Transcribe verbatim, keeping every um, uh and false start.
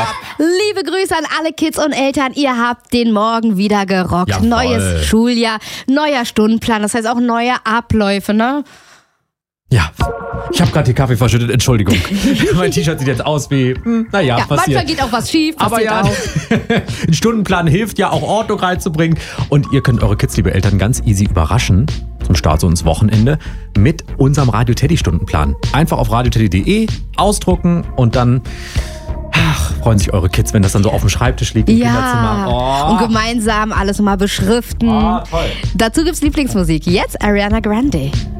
Ja. Liebe Grüße an alle Kids und Eltern. Ihr habt den Morgen wieder gerockt. Jawohl. Neues Schuljahr, neuer Stundenplan. Das heißt auch neue Abläufe, ne? Ja, ich habe gerade den Kaffee verschüttet, Entschuldigung. Mein T-Shirt sieht jetzt aus wie, hm, naja, Ja, passiert. manchmal geht auch was schief, Aber passiert ja, auch. ein Stundenplan hilft ja auch Ordnung reinzubringen. Und ihr könnt eure Kids, liebe Eltern, ganz easy überraschen zum Start so ins Wochenende mit unserem Radio Teddy Stundenplan. Einfach auf radioteddy punkt de ausdrucken und dann ach, freuen sich eure Kids, wenn das dann so auf dem Schreibtisch liegt im Kinderzimmer. Ja, Oh. und gemeinsam alles mal beschriften. Ah, toll. Dazu gibt's Lieblingsmusik. Jetzt Ariana Grande.